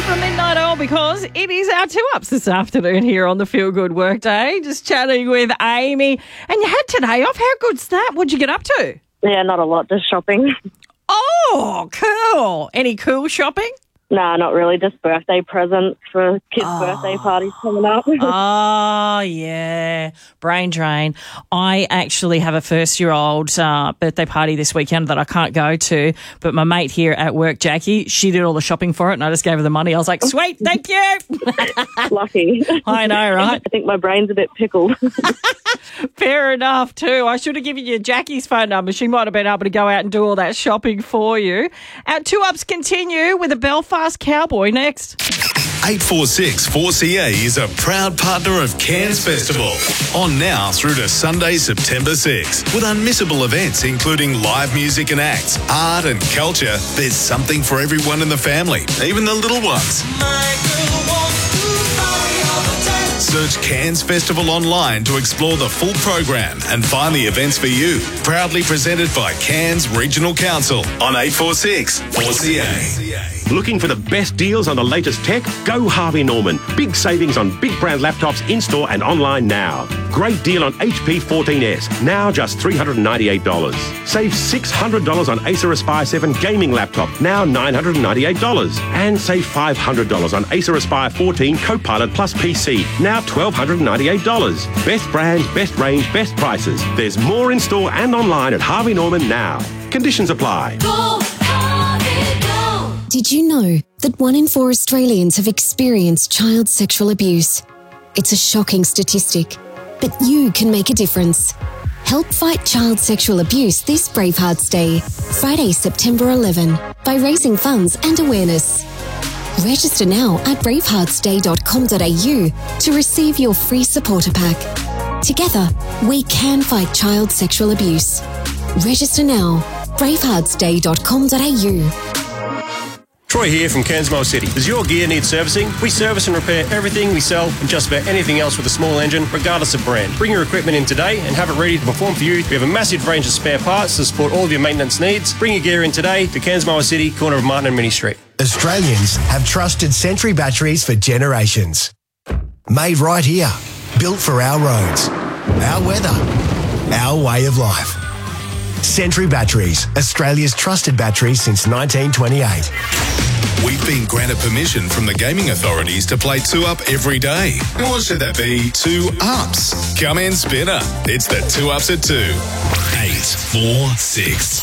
for Midnight Oil because it is our 2-Ups this afternoon here on the Feel Good Workday. Just chatting with Amy. And you had today off. How good's that? What'd you get up to? Yeah, not a lot, just shopping. Oh, cool. Any cool shopping? Nah, not really, just birthday presents for kids' birthday parties coming up. Oh, yeah. Brain drain. I actually have a first-year-old birthday party this weekend that I can't go to, but my mate here at work, Jackie, she did all the shopping for it, and I just gave her the money. I was like, sweet, thank you. Lucky. I know, right? I think my brain's a bit pickled. Fair enough, too. I should have given you Jackie's phone number. She might have been able to go out and do all that shopping for you. Our 2-Ups continue with a Belfast Cowboy next. 846 4CA is a proud partner of Cairns Festival. On now through to Sunday, September 6, with unmissable events including live music and acts, art and culture. There's something for everyone in the family, even the little ones. Search Cairns Festival online to explore the full program and find the events for you. Proudly presented by Cairns Regional Council on 846 4CA. Looking for the best deals on the latest tech? Go Harvey Norman. Big savings on big brand laptops in-store and online now. Great deal on HP 14S, now just $398. Save $600 on Acer Aspire 7 gaming laptop, now $998. And save $500 on Acer Aspire 14 Copilot Plus PC, now $1,298. Best brands, best range, best prices. There's more in-store and online at Harvey Norman now. Conditions apply. Did you know that 1 in 4 Australians have experienced child sexual abuse? It's a shocking statistic, but you can make a difference. Help fight child sexual abuse this Bravehearts Day, Friday, September 11, by raising funds and awareness. Register now at braveheartsday.com.au to receive your free supporter pack. Together, we can fight child sexual abuse. Register now, braveheartsday.com.au. Troy here from Cairns Motor City. Does your gear need servicing? We service and repair everything we sell and just about anything else with a small engine, regardless of brand. Bring your equipment in today and have it ready to perform for you. We have a massive range of spare parts to support all of your maintenance needs. Bring your gear in today to Cairns Motor City, corner of Martin and Mini Street. Australians have trusted Sentry batteries for generations. Made right here, built for our roads, our weather, our way of life. Sentry Batteries, Australia's trusted batteries since 1928. We've been granted permission from the gaming authorities to play 2-Up every day. Or should that be 2-Ups? Come in, Spinner. It's the 2-Ups at 2. 8, 4, 6.